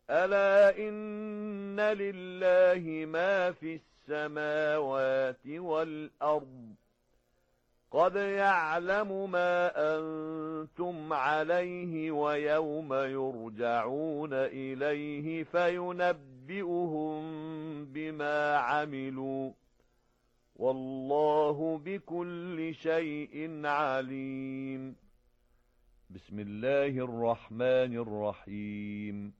ألا إن لله ما في السماوات والأرض قد يعلم ما أنتم عليه ويوم يرجعون إليه فينبئهم بما عملوا والله بكل شيء عليم. بسم الله الرحمن الرحيم.